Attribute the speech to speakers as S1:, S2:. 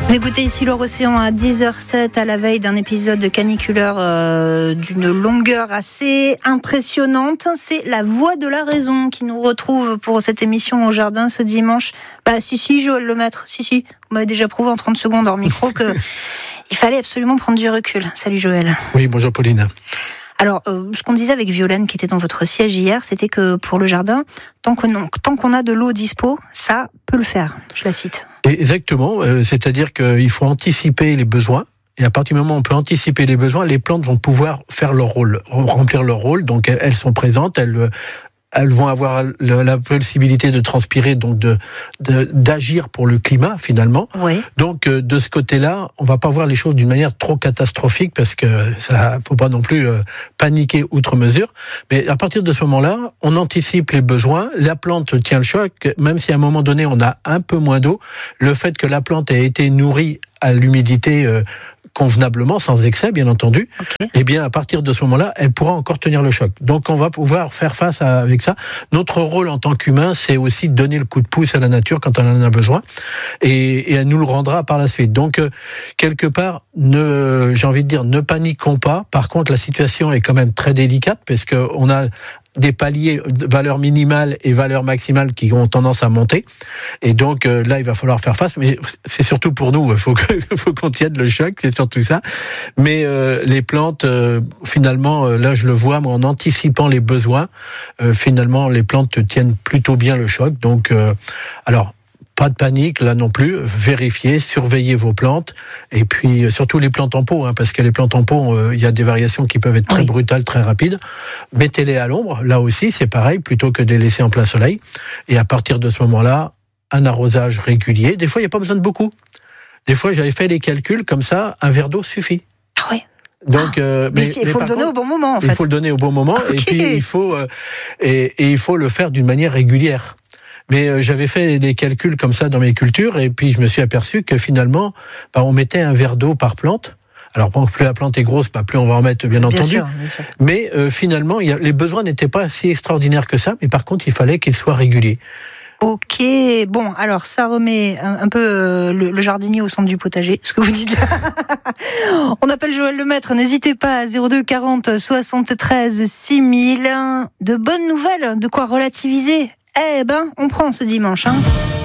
S1: Vous écoutez ici l'Océan à 10h07 à la veille d'un épisode de caniculaire d'une longueur assez impressionnante. C'est la voix de la raison qui nous retrouve pour cette émission au jardin ce dimanche. Si, Joël Lemaître, si. Vous m'avez déjà prouvé en 30 secondes hors micro que il fallait absolument prendre du recul. Salut Joël.
S2: Oui, bonjour Pauline.
S1: Alors, ce qu'on disait avec Violaine qui était dans votre siège hier, c'était que pour le jardin, tant qu'on a de l'eau dispo, ça peut le faire. Je la cite.
S2: Exactement, c'est-à-dire qu'il faut anticiper les besoins. Et à partir du moment où on peut anticiper les besoins, les plantes vont pouvoir faire leur rôle, remplir leur rôle. Donc elles sont présentes, elles vont avoir la possibilité de transpirer, donc d'agir pour le climat finalement.
S1: Oui.
S2: Donc de ce côté-là, on va pas voir les choses d'une manière trop catastrophique parce que ça, faut pas non plus paniquer outre mesure. Mais à partir de ce moment-là, on anticipe les besoins. La plante tient le choc, même si à un moment donné on a un peu moins d'eau. Le fait que la plante ait été nourrie à l'humidité convenablement, sans excès, bien entendu, okay. Eh bien, à partir de ce moment-là, elle pourra encore tenir le choc. Donc, on va pouvoir faire face avec ça. Notre rôle en tant qu'humain, c'est aussi de donner le coup de pouce à la nature quand on en a besoin, et elle nous le rendra par la suite. Donc, quelque part, j'ai envie de dire, ne paniquons pas. Par contre, la situation est quand même très délicate, parce que on a des paliers, valeurs minimales et valeurs maximales qui ont tendance à monter. Et donc, là, il va falloir faire face. Mais c'est surtout pour nous. Il faut qu'on tienne le choc. C'est surtout ça. Mais les plantes, finalement, là, je le vois, moi, en anticipant les besoins, finalement, les plantes tiennent plutôt bien le choc. Donc, alors, pas de panique, là non plus. Vérifiez, surveillez vos plantes. Et puis, surtout les plantes en pot, parce que les plantes en pot, il y a des variations qui peuvent être très brutales, très rapides. Mettez-les à l'ombre. Là aussi, c'est pareil, plutôt que de les laisser en plein soleil. Et à partir de ce moment-là, un arrosage régulier. Des fois, il n'y a pas besoin de beaucoup. Des fois, j'avais fait les calculs comme ça, un verre d'eau suffit.
S1: Ah oui.
S2: Donc,
S1: mais il faut le donner au bon moment, en fait.
S2: Il faut le donner au bon moment. Okay. Et puis, il faut le faire d'une manière régulière. Mais j'avais fait des calculs comme ça dans mes cultures, et puis je me suis aperçu que finalement, on mettait un verre d'eau par plante. Alors, plus la plante est grosse, plus on va en mettre, bien entendu.
S1: Sûr.
S2: Mais finalement, les besoins n'étaient pas si extraordinaires que ça, mais par contre, il fallait qu'ils soient réguliers.
S1: Ok, bon, alors ça remet un peu le jardinier au centre du potager, ce que vous dites là. On appelle Joël Lemaître, n'hésitez pas, 02 40 73 6000. De bonnes nouvelles, de quoi relativiser. On prend ce dimanche,